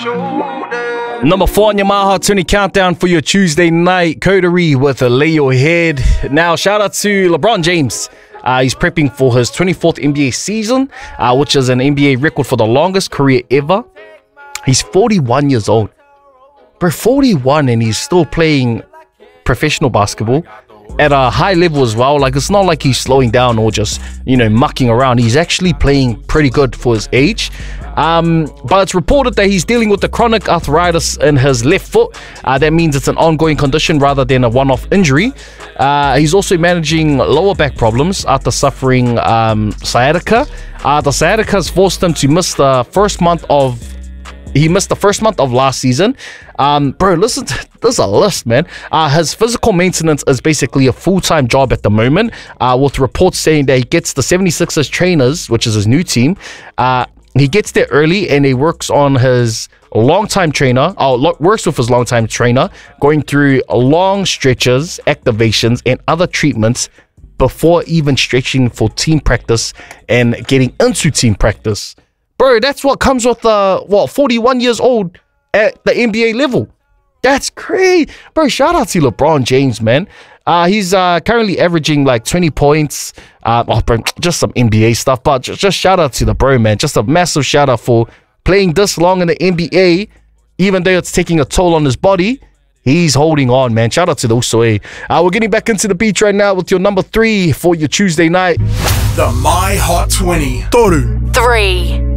Number 4 on your Maha 20 countdown for your Tuesday night. Coterie with a Lay Your Head. Now, shout out to LeBron James. He's prepping for his 24th NBA season, which is an NBA record for the longest career ever. He's 41 years old. Bro, 41, and he's still playing professional basketball at a high level as well. Like, it's not like he's slowing down or just, mucking around. He's actually playing pretty good for his age. But it's reported that he's dealing with the chronic arthritis in his left foot. That means it's an ongoing condition rather than a one-off injury. He's also managing lower back problems after suffering sciatica. The sciatica has forced him to miss the first month of last season. Bro, listen, there's a list, man. His physical maintenance is basically a full-time job at the moment, with reports saying that he gets the 76ers trainers, which is his new team. He gets there early and he works with his longtime trainer, going through long stretches, activations, and other treatments before even stretching for team practice and getting into team practice. Bro, that's what comes with 41 years old at the NBA level. That's crazy. Bro, shout out to LeBron James, man. He's currently averaging like 20 points. Bro, just some NBA stuff. But just shout out to the bro, man. Just a massive shout out for playing this long in the NBA. Even though it's taking a toll on his body, he's holding on, man. Shout out to the Usoi. We're getting back into the beach right now with your number 3 for your Tuesday night. The My Hot 20. Toru. 3.